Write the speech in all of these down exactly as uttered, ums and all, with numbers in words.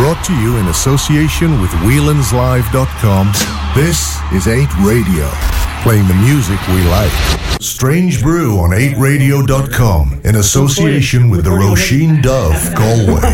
Brought to you in association with Whelan's Live dot com, this is eight Radio, playing the music we like. Strange Brew on eight radio dot com in association with the Roisin Dove, Galway.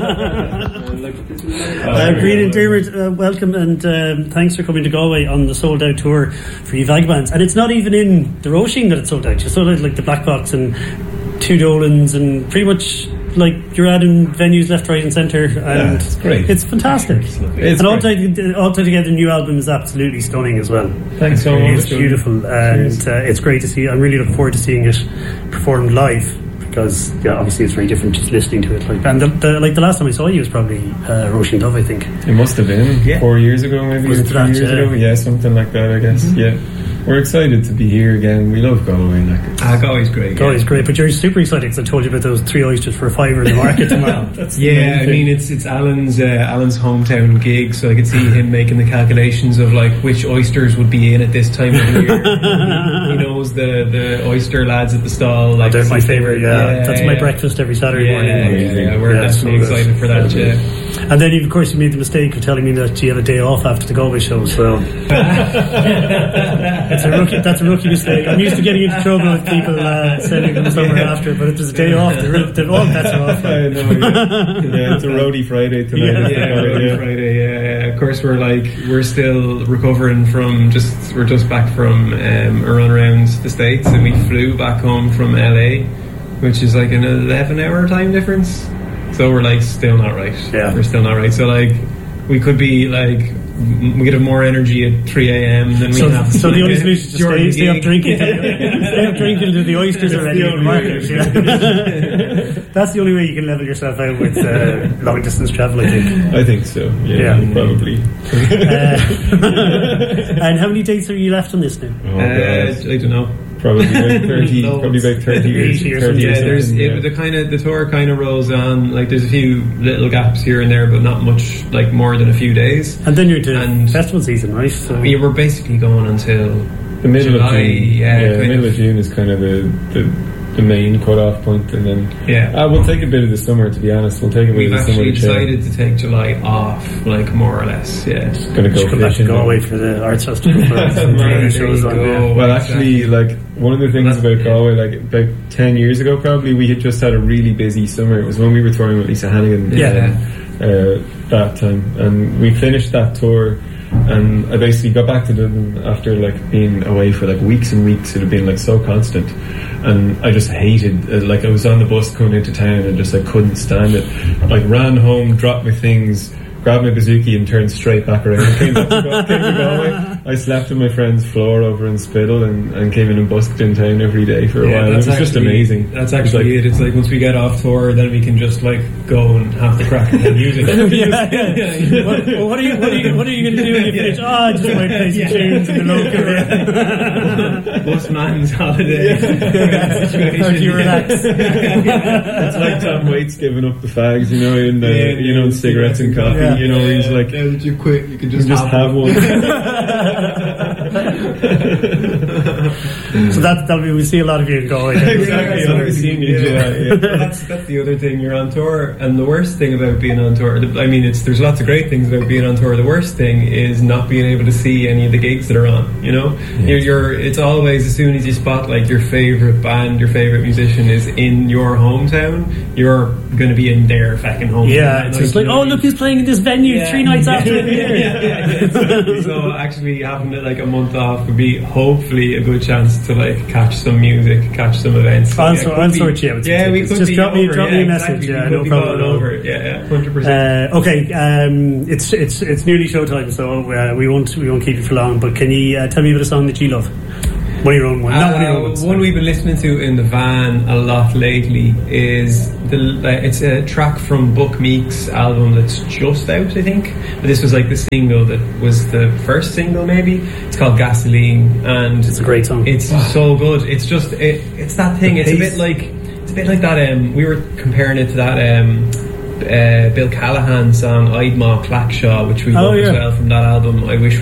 Uh, Green and Dermot, uh, welcome and um, thanks for coming to Galway on the sold out tour for you Vagabonds. And it's not even in the Roisin that it's sold out. You sold out like the Black Box and Two Dolans and pretty much like you're adding venues left, right and centre, and yeah, it's great. It's fantastic. It's and all together, all together, the new album is absolutely stunning as well. Thanks so much. It's beautiful, and uh, it's great to see. I'm really looking forward to seeing it performed live because, yeah, obviously it's very different just listening to it. Like, and the, the, like the last time I saw you was probably uh, Roisin Dove, I think. It must have been yeah. four years ago, maybe was or three that, years uh, ago. Yeah, something like that, I guess. Mm-hmm. Yeah. We're excited to be here again. We love Galway. Like, ah, Galway's great. Galway's yeah. great, but you're super excited because I told you about those three oysters for a fiver in the market tomorrow. That's yeah, I mean it's it's Alan's uh, Alan's hometown gig, so I could see him making the calculations of like which oysters would be in at this time of the year. he, he knows the, the oyster lads at the stall. Like, they're my favourite. Yeah, yeah that's yeah. my breakfast every Saturday yeah, morning. Yeah, yeah, we're yeah, definitely so excited for that. Yeah. And then, you, of course, you made the mistake of telling me that you have a day off after the Galway show. So that's a rookie. That's a rookie mistake. I'm used to getting into trouble with people uh, sending them somewhere yeah. after, but it was a day off. They're, they're all bets are off. I know, yeah. yeah, it's a roadie Friday tonight. Yeah, yeah, roadie yeah. Friday. Yeah, yeah. Of course, we're like we're still recovering from just we're just back from um, a run around the States, and we flew back home from L A, which is like an eleven hour time difference. So we're like still not right. Yeah, we're still not right. So like we could be like. We could have more energy at three a.m. than we so, have. So the only solution is to stay, stay up drinking. Stay up drinking until the oysters are ready in the market. Yeah. That's the only way you can level yourself out with uh, long distance travel, I think. I think so. Yeah, yeah. Probably. Uh, and how many dates have you left on this now? Oh, uh, I don't know. Probably about thirty. probably about thirty years. thirty yeah, years there's yeah. it, the kind of the tour kind of rolls on. Like there's a few little gaps here and there, but not much. Like more than a few days. And then you're to and festival season, right? So we were basically going until the middle July, of June. Yeah, yeah the middle of, of June is kind of the. the the main cut-off point, and then yeah, uh, we'll take a bit of the summer. To be honest, we'll take a bit We've of the summer. We've actually decided to take July off, like more or less. Yeah, just gonna go come back to Galway for the arts festival. Man, shows on, yeah. Well, actually, exactly. like one of the things about yeah. Galway, like about ten years ago, probably we had just had a really busy summer. It was when we were touring with Lisa Hannigan. Yeah, uh, that time, and we finished that tour. And I basically got back to Dublin after like being away for like weeks and weeks. It had been like so constant, and I just hated uh, like I was on the bus coming into town and just like couldn't stand it. Like ran home, dropped my things, grabbed my bazooki and turned straight back around and came, back to, Go- came to Galway. I slept on my friend's floor over in Spiddle and, and came in and busked in town every day for a yeah, while. It was actually, just amazing. That's actually it. It's like once we get off tour, then we can just like go and have the crack and music. yeah, yeah, yeah. What, what are you? What are you? What are you going to do when you finish? Ah, oh, just might play some yeah. tunes in the local area. Busman's holiday. Yeah. How do you relax? It's like Tom Waits giving up the fags, you know, in uh, yeah, you know, cigarettes and coffee. Yeah. You know, yeah, he's like, now that you quit, you can just, just have, have one. So that that'll be, we see a lot of you in Galway. Exactly, yeah, I've seen you. Yeah. Yeah, yeah. that's that's the other thing. You're on tour, and the worst thing about being on tour. I mean, it's there's lots of great things about being on tour. The worst thing is not being able to see any of the gigs that are on. You know, yeah. you're, you're it's always as soon as you spot like your favorite band, your favorite musician is in your hometown, you're going to be in their fucking hometown. Yeah, it's just like, oh look, he's playing in this venue yeah. three nights after. yeah, yeah, yeah, yeah. So, so actually having like a month off would be hopefully a good chance to like catch some music, catch some events. On yeah, so, on sort yeah, yeah, we could just be drop me, over, drop yeah, me a message. Exactly. Yeah, we no problem. Over. Yeah, yeah, hundred percent. Uh, okay, um, it's it's it's nearly showtime, so uh, we won't we won't keep you for long. But can you uh, tell me about a song that you love? One of your own one. Uh, Not one of your own ones. One we've been listening to in the van a lot lately is the. Uh, it's a track from Buck Meek's album that's just out, I think. But this was like the single that was the first single, maybe. It's called Gasoline, and it's a great song. It's wow. so good. It's just it, it's that thing. The it's pace. a bit like it's a bit like that. Um, we were comparing it to that. Um, Uh, Bill Callahan song Idma Clackshaw, which we oh, love yeah. as well from that album. I wish